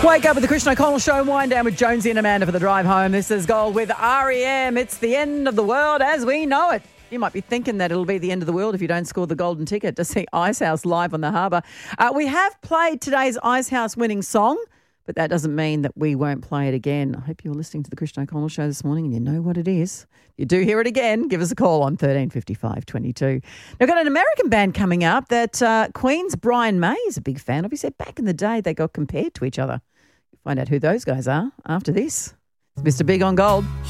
Wake up with the Christian O'Connell Show. Wind down with Jonesy and Amanda for the drive home. This is Gold with REM. It's the end of the world as we know it. You might be thinking that it'll be the end of the world if you don't score the golden ticket to see Icehouse live on the harbour. We have played today's Icehouse winning song, but that doesn't mean that we won't play it again. I hope you're listening to the Christian O'Connell Show this morning and you know what it is. If you do hear it again, give us a call on 1355 22. Now, we've got an American band coming up that Queen's Brian May is a big fan of. He said back in the day they got compared to each other. You'll find out who those guys are after this. It's Mr. Big on Gold.